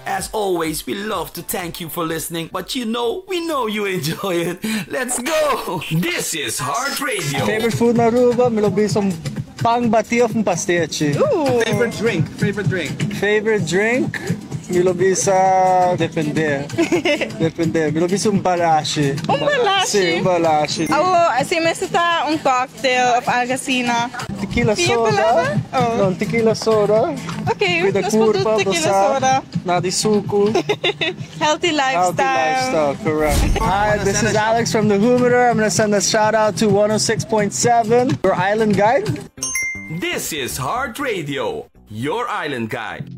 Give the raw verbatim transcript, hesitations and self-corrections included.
As always, we love to thank you for listening, but you know, we know you enjoy it. Let's go! This is Heart Radio. Favorite food na Aruba? Me lo bisong pang batiyo ng pastiche. Ooh. Favorite drink? Favorite drink? Favorite drink? Me lo bisa depende. Depende. Me lo bisa um balashi. Um balashi? Sim, um balashi. Oh, assim mesmo está um cocktail of Algacina. Tequila Tequila soda. Oh. Non, tequila soda. Okay, With the let's put curva, tequila basta, soda. nadi suku. Healthy lifestyle. Healthy lifestyle, correct. Hi, this is Alex from the Humidor. I'm going to send a shout out to one oh six point seven, your island guide. This is Heart Radio, your island guide.